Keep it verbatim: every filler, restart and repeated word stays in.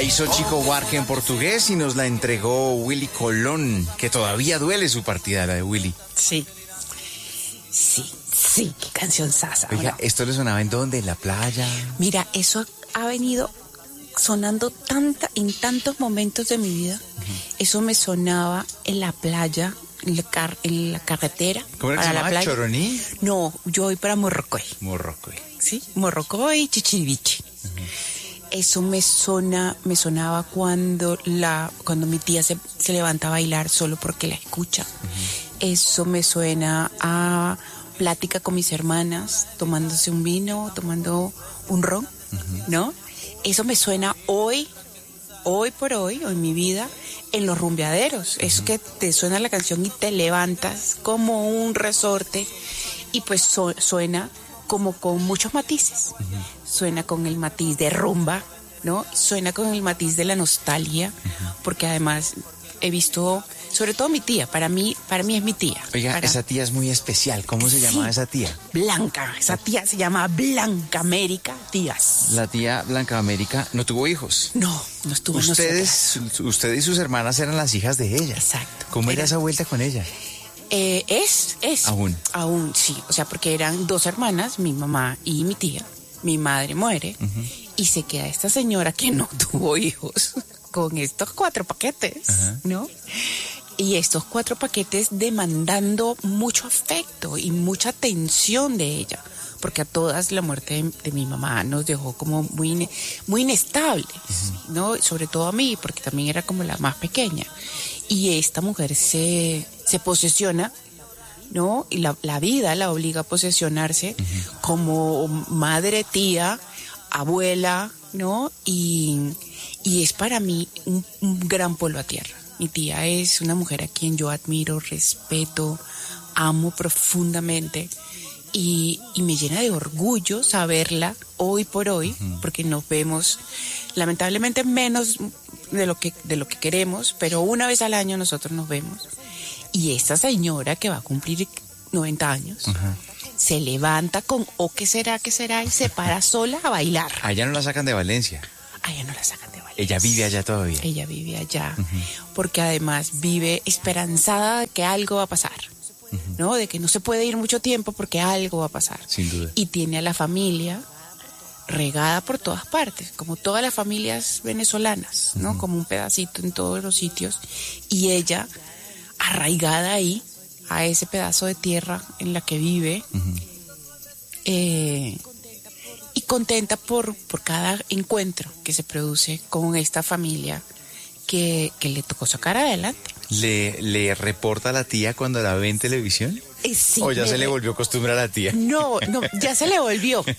La hizo Chico Buarque en portugués y nos la entregó Willy Colón, que todavía duele su partida, la de Willy. Sí. Sí, sí, qué canción sasa. Oiga, ¿esto le sonaba en dónde? ¿En la playa? Mira, eso ha venido sonando tanta, en tantos momentos de mi vida. Uh-huh. Eso me sonaba en la playa, en la, car- en la carretera. ¿Cómo era que se llamaba? ¿Choroní? No, yo voy para Morrocoy. Morrocoy. Sí, Morrocoy, Chichiriviche. Uh-huh. Eso me sona, me sonaba cuando la, cuando mi tía se, se levanta a bailar solo porque la escucha. Uh-huh. Eso me suena a plática con mis hermanas, tomándose un vino, tomando un ron, uh-huh. ¿no? Eso me suena hoy, hoy por hoy, o en mi vida, en los rumbeaderos. Uh-huh. Eso que te suena la canción y te levantas como un resorte y pues so, suena como con muchos matices. Uh-huh. Suena con el matiz de rumba, ¿no? Suena con el matiz de la nostalgia, uh-huh. porque además he visto, sobre todo mi tía, para mí, para mí es mi tía. Oiga, para... esa tía es muy especial. ¿Cómo se sí. llama esa tía? Blanca, esa tía se llama Blanca América Díaz. La tía Blanca América no tuvo hijos. No, no estuvo. Ustedes, usted y sus hermanas eran las hijas de ella. Exacto. ¿Cómo era, era esa vuelta con ella? Eh, es, es. Aún. Aún, sí. O sea, porque eran dos hermanas, mi mamá y mi tía. Mi madre muere uh-huh. y se queda esta señora que no tuvo hijos con estos cuatro paquetes, uh-huh. ¿no? Y estos cuatro paquetes demandando mucho afecto y mucha atención de ella, porque a todas la muerte de, de mi mamá nos dejó como muy, muy inestables, uh-huh. ¿no? Sobre todo a mí, porque también era como la más pequeña. Y esta mujer se, se posesiona, ¿no? Y la, la vida la obliga a posesionarse uh-huh. como madre, tía, abuela, ¿no? Y, y es para mí un, un gran polvo a tierra. Mi tía es una mujer a quien yo admiro, respeto, amo profundamente y, y me llena de orgullo saberla hoy por hoy, uh-huh. porque nos vemos lamentablemente menos de lo que, de lo que queremos, pero una vez al año nosotros nos vemos. Y esta señora que va a cumplir noventa años, uh-huh. se levanta con o qué será, qué será, y se para sola a bailar. Allá no la sacan de Valencia. Allá no la sacan de Valencia. Ella vive allá todavía. Ella vive allá, uh-huh. porque además vive esperanzada de que algo va a pasar, uh-huh. ¿no? De que no se puede ir mucho tiempo porque algo va a pasar. Sin duda. Y tiene a la familia regada por todas partes, como todas las familias venezolanas, ¿no? Uh-huh. Como un pedacito en todos los sitios. Y ella arraigada ahí, a ese pedazo de tierra en la que vive, uh-huh. eh, y contenta por, por cada encuentro que se produce con esta familia que, que le tocó sacar adelante. ¿Le, le reporta a la tía cuando la ve en televisión? Eh, sí, ¿O ya se le volvió costumbre a la tía? No, no, ya se le volvió,